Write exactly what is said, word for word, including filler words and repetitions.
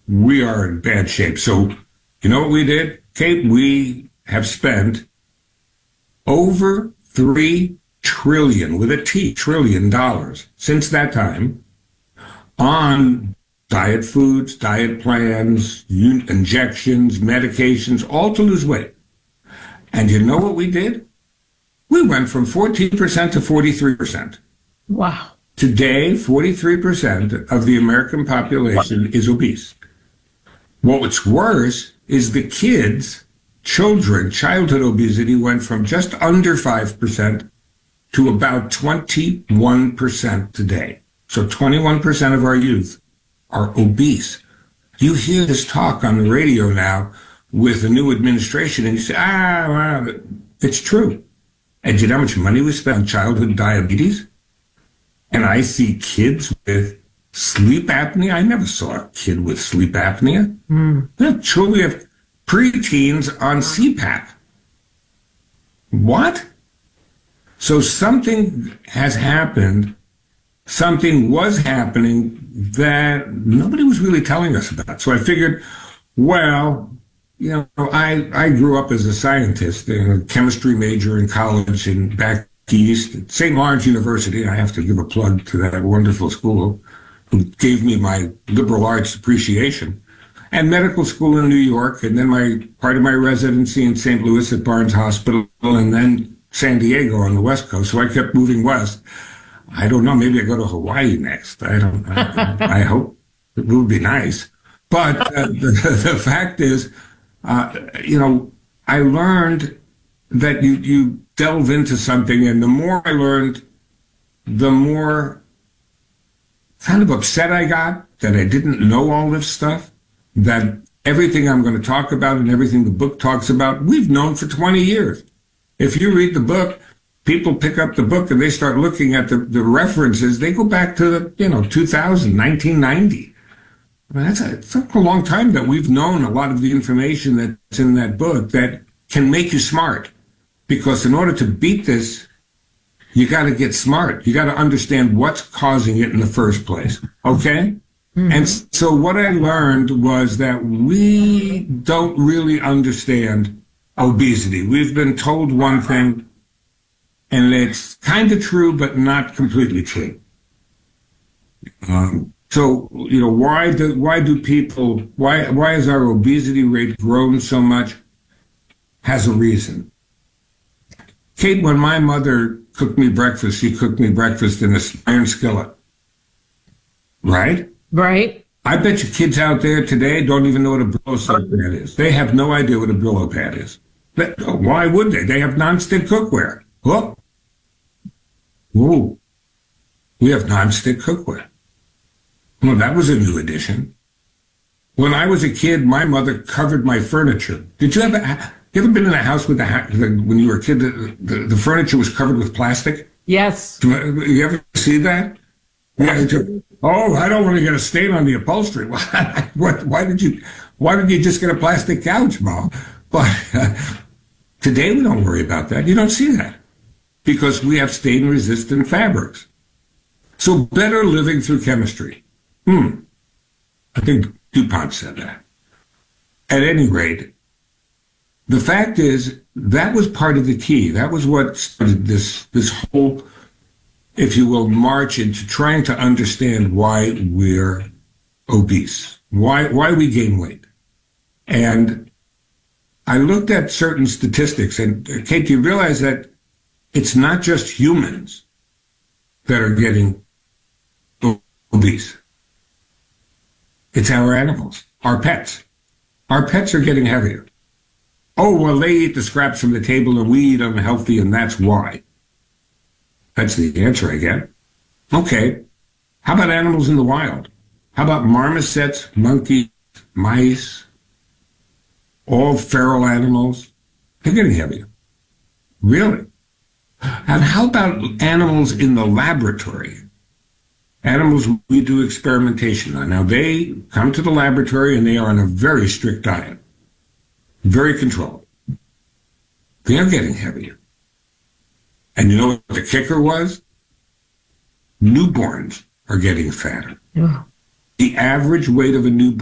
we are in bad shape. So, you know what we did, Kate? We have spent over three trillion, with a T, trillion dollars since that time on diet foods, diet plans, injections, medications, all to lose weight. And you know what we did? We went from fourteen percent to forty-three percent. Wow. Today, forty-three percent of the American population is obese. What's worse is the kids, children, childhood obesity went from just under five percent to about twenty-one percent today. So twenty-one percent of our youth are obese. You hear this talk on the radio now with the new administration, and you say, ah, well, it's true. And you know how much money we spend on childhood diabetes? And I see kids with sleep apnea. I never saw a kid with sleep apnea. Mm. Yeah, children, we have preteens on C PAP. What? So something has happened, something was happening that nobody was really telling us about. So I figured, well, you know, I, I grew up as a scientist, a chemistry major in college and back east at Saint Lawrence University. I have to give a plug to that wonderful school who gave me my liberal arts appreciation, and medical school in New York, and then my part of my residency in Saint Louis at Barnes Hospital, and then San Diego on the West Coast. So I kept moving west. I don't know. Maybe I go to Hawaii next. I don't. I, I hope it would be nice. But uh, the, the fact is, uh, you know, I learned that you you delve into something, and the more I learned, the more kind of upset I got that I didn't know all this stuff. That everything I'm going to talk about and everything the book talks about, we've known for twenty years. If you read the book, people pick up the book and they start looking at the, the references. They go back to the, you know, two thousand, nineteen ninety. I mean, that's a, it's a long time that we've known a lot of the information that's in that book that can make you smart. Because in order to beat this, you got to get smart. You got to understand what's causing it in the first place. Okay? Mm-hmm. And so what I learned was that we don't really understand obesity. We've been told one thing, and it's kind of true, but not completely true. Um, so, you know, why do, why do people, why, why has our obesity rate grown so much? Has a reason. Kate, when my mother cooked me breakfast, she cooked me breakfast in a iron skillet. Right? Right. I bet you kids out there today don't even know what a Brillo soap pad is. They have no idea what a Brillo pad is. But why would they? They have nonstick cookware. Oh. Ooh. We have nonstick cookware. Well, that was a new addition. When I was a kid, my mother covered my furniture. Did you ever, you ever been in a house with the, when you were a kid, the, the, the furniture was covered with plastic? Yes. You ever see that? Yeah, oh, I don't want to get a stain on the upholstery. What, why did you, why did you just get a plastic couch, Mom? But uh, today we don't worry about that. You don't see that because we have stain-resistant fabrics. So better living through chemistry. Hmm. I think DuPont said that. At any rate, the fact is that was part of the key. That was what started this, this whole, if you will, march into trying to understand why we're obese, why why we gain weight. And I looked at certain statistics, and Kate, do you realize that it's not just humans that are getting obese? It's our animals, our pets. Our pets are getting heavier. Oh, well, they eat the scraps from the table and we eat unhealthy, and that's why. That's the answer I get. Okay. How about animals in the wild? How about marmosets, monkeys, mice, all feral animals? They're getting heavier. Really? And how about animals in the laboratory? Animals we do experimentation on. Now, they come to the laboratory and they are on a very strict diet, very controlled. They are getting heavier. And you know what the kicker was? Newborns are getting fatter. Yeah. The average weight of a newborn